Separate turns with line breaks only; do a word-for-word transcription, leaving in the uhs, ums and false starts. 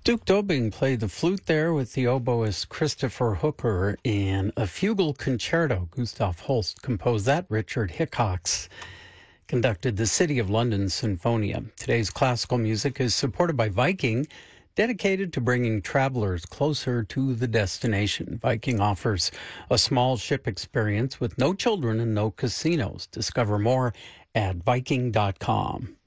Duke Dobing played the flute there with the oboist Christopher Hooker in a fugal concerto. Gustav Holst composed that. Richard Hickox conducted the City of London Sinfonia. Today's classical music is supported by Viking, dedicated to bringing travelers closer to the destination. Viking offers a small ship experience with no children and no casinos. Discover more at viking dot com.